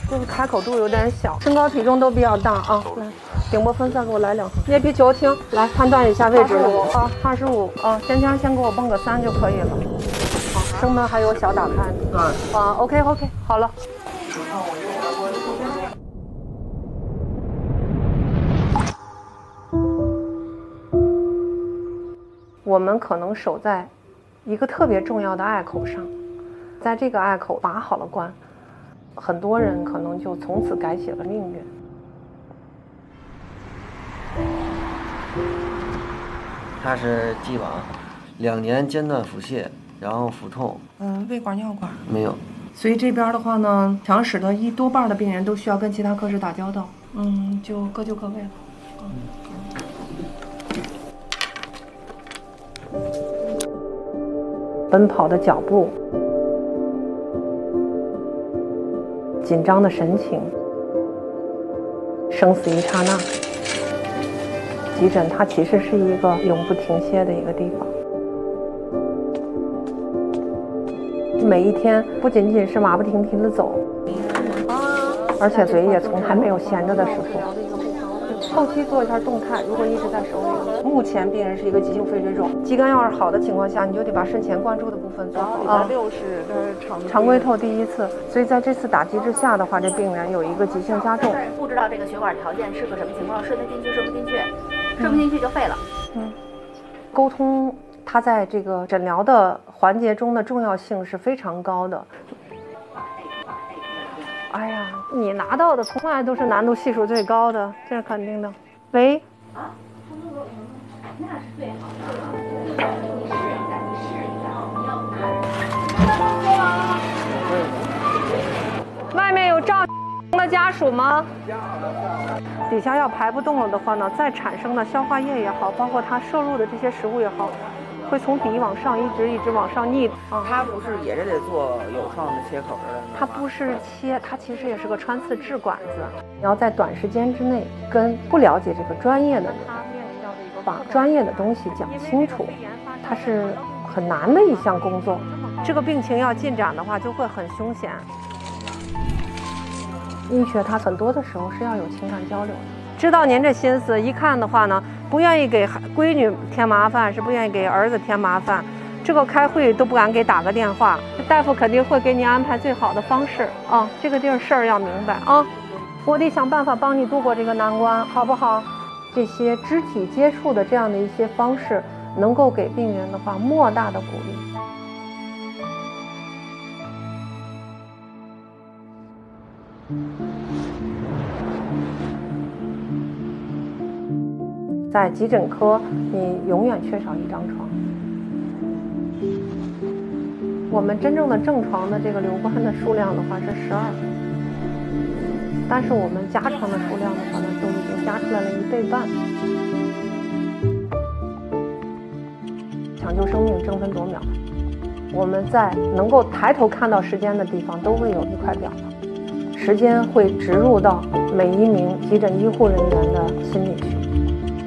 就是开口度有点小，身高体重都比较大啊。来，顶部分散给我来2层，捏皮球轻，来判断一下位置啊，25啊，先枪先给我蹦个3就可以了。好，声门还有小打开呢。啊 ，OK， 好了。我们可能守在一个特别重要的隘口上，在这个隘口把好了关，很多人可能就从此改写了命运。 他是既往2年间断腹泻，然后腹痛。 胃管尿管没有。 所以这边的话呢，想使得多半的病人都需要跟其他科室打交道，就各就各位了。奔跑的脚步，紧张的神情，生死一刹那。急诊它其实是一个永不停歇的一个地方，每一天不仅仅是马不停蹄的走，而且嘴也从来没有闲着的时候。后期做一下动态，如果一直在手里，目前病人是一个急性肺水肿，肌酐要是好的情况下，你就得把肾前灌注的部分做好。 礼拜6是常规透第1次，所以在这次打击之下的话，这病人有一个急性加重。 不知道这个血管条件是个什么情况，顺得进去顺不进去，顺不进去就废了。 沟通它在这个诊疗的环节中的重要性是非常高的。哎呀，你拿到的从来都是难度系数最高的，这是肯定的。喂？那是最好的。你试一下，外面有赵的家属吗？底下要排不动了的话呢，再产生的消化液也好，包括它摄入的这些食物也好，会从底往上一直往上逆。 它不是也是得做有创的切口的？ 它不是切，它其实也是个穿刺制管子。你要在短时间之内跟不了解这个专业的人，把专业的东西讲清楚，它是很难的一项工作。这个病情要进展的话，就会很凶险。医学它很多的时候是要有情感交流的。知道您这心思，一看的话呢，不愿意给闺女添麻烦，是不愿意给儿子添麻烦。这个开会都不敢给打个电话，大夫肯定会给你安排最好的方式啊。这个地儿事儿要明白啊，我得想办法帮你度过这个难关，好不好？这些肢体接触的这样的一些方式，能够给病人的话莫大的鼓励。在急诊科，你永远缺少1张床。我们真正的正床的这个留观的数量的话是12，但是我们加床的数量的话呢，都已经加出来了1倍半。抢救生命争分夺秒，我们在能够抬头看到时间的地方都会有一块表，时间会植入到每一名急诊医护人员的心里去。